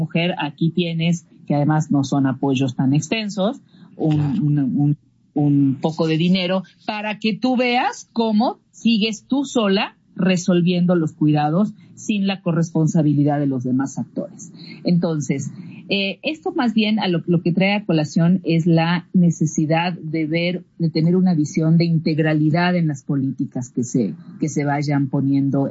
mujer, aquí tienes, que además no son apoyos tan extensos, un poco de dinero para que tú veas cómo sigues tú sola resolviendo los cuidados sin la corresponsabilidad de los demás actores. Entonces, esto más bien a lo que trae a colación es la necesidad de tener una visión de integralidad en las políticas que se vayan poniendo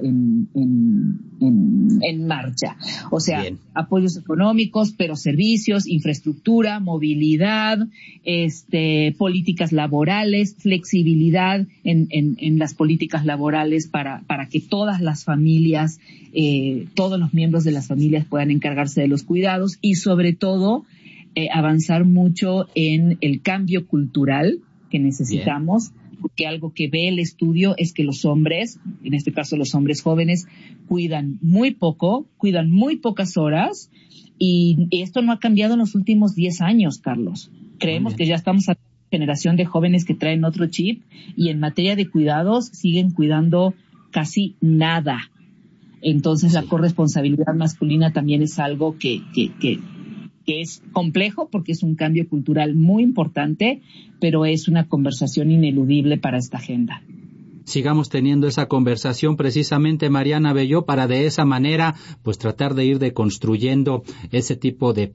en marcha. O sea, bien, apoyos económicos, pero servicios, infraestructura, movilidad, políticas laborales, flexibilidad en las políticas laborales para que todas las familias, todos los miembros de las familias puedan encargarse de los cuidados y sobre todo avanzar mucho en el cambio cultural que necesitamos, porque algo que ve el estudio es que los hombres, en este caso los hombres jóvenes, cuidan muy pocas horas y esto no ha cambiado en los últimos 10 años, Carlos. Creemos que ya estamos a generación de jóvenes que traen otro chip y en materia de cuidados siguen cuidando casi nada. Entonces la corresponsabilidad masculina también es algo que es complejo porque es un cambio cultural muy importante, pero es una conversación ineludible para esta agenda. Sigamos teniendo esa conversación precisamente, Mariana Belló, para de esa manera pues tratar de ir deconstruyendo ese tipo de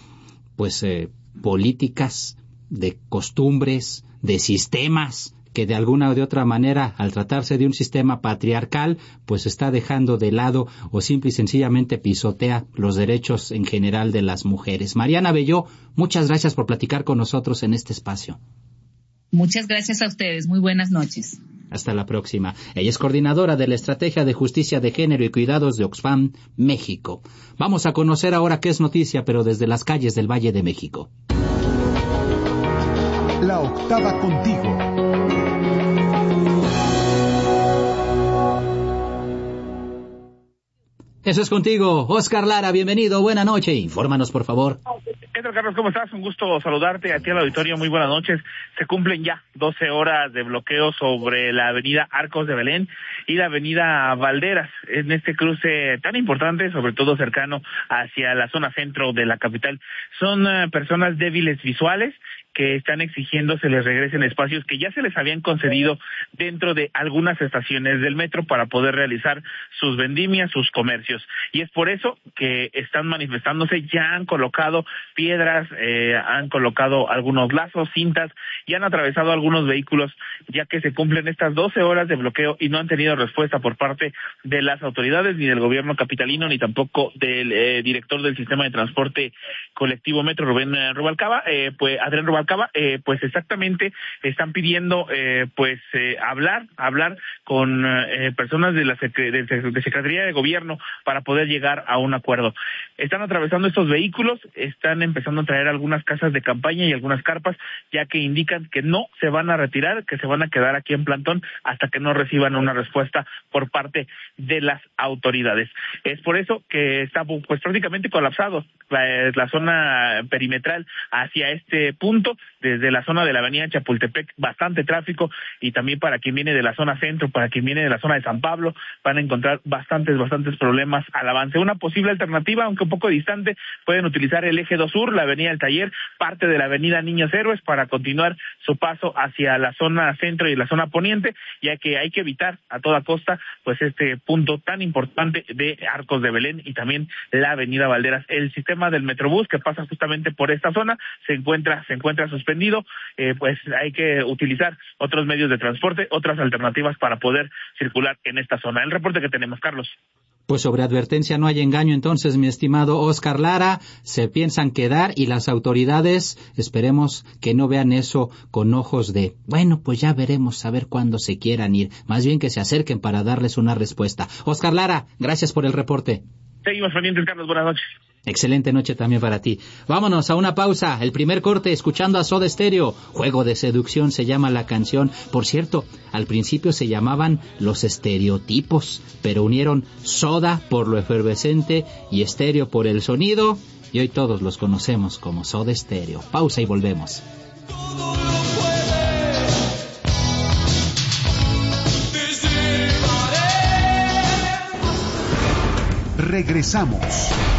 políticas, de costumbres, de sistemas que de alguna o de otra manera, al tratarse de un sistema patriarcal, pues está dejando de lado o simple y sencillamente pisotea los derechos en general de las mujeres. Mariana Belló, muchas gracias por platicar con nosotros en este espacio. Muchas gracias a ustedes. Muy buenas noches. Hasta la próxima. Ella es coordinadora de la Estrategia de Justicia de Género y Cuidados de Oxfam, México. Vamos a conocer ahora qué es noticia, pero desde las calles del Valle de México. La octava contigo. Eso es contigo. Oscar Lara, bienvenido, buena noche. Infórmanos, por favor. ¿Qué tal, Carlos? ¿Cómo estás? Un gusto saludarte a ti al auditorio. Muy buenas noches. Se cumplen ya 12 horas de bloqueo sobre la avenida Arcos de Belén y la avenida Valderas, en este cruce tan importante, sobre todo cercano hacia la zona centro de la capital. Son personas débiles visuales que están exigiendo se les regresen espacios que ya se les habían concedido dentro de algunas estaciones del metro para poder realizar sus vendimias, sus comercios. Y es por eso que están manifestándose, ya han colocado piedras, han colocado algunos lazos, cintas, y han atravesado algunos vehículos, ya que se cumplen estas 12 horas de bloqueo y no han tenido respuesta por parte de las autoridades, ni del gobierno capitalino, ni tampoco del director del sistema de transporte colectivo Metro, Adrián Rubalcaba, pues exactamente están pidiendo hablar con personas de la Secretaría de Gobierno para poder llegar a un acuerdo. Están atravesando estos vehículos, están empezando a traer algunas casas de campaña y algunas carpas, ya que indican que no se van a retirar, que se van a quedar aquí en plantón hasta que no reciban una respuesta por parte de las autoridades. Es por eso que está pues prácticamente colapsado la zona perimetral hacia este punto, desde la zona de la avenida Chapultepec, bastante tráfico, y también para quien viene de la zona centro, para quien viene de la zona de San Pablo, van a encontrar bastantes problemas al avance. Una posible alternativa, aunque un poco distante, pueden utilizar el eje 2 sur, la avenida del Taller, parte de la avenida Niños Héroes, para continuar su paso hacia la zona centro y la zona poniente, ya que hay que evitar a toda costa pues este punto tan importante de Arcos de Belén y también la avenida Valderas. El sistema del Metrobús que pasa justamente por esta zona se encuentra suspendido, pues hay que utilizar otros medios de transporte, otras alternativas para poder circular en esta zona. El reporte que tenemos, Carlos. Pues sobre advertencia no hay engaño, entonces, mi estimado Oscar Lara, se piensan quedar y las autoridades, esperemos que no vean eso con ojos de, bueno, pues ya veremos a ver cuándo se quieran ir, más bien que se acerquen para darles una respuesta. Oscar Lara, gracias por el reporte. Seguimos pendientes, Carlos, buenas noches. Excelente noche también para ti. Vámonos a una pausa. El primer corte escuchando a Soda Stereo. Juego de seducción se llama la canción. Por cierto, al principio se llamaban Los Estereotipos, pero unieron Soda por lo efervescente y Estéreo por el sonido, y hoy todos los conocemos como Soda Stereo. Pausa y volvemos. Regresamos.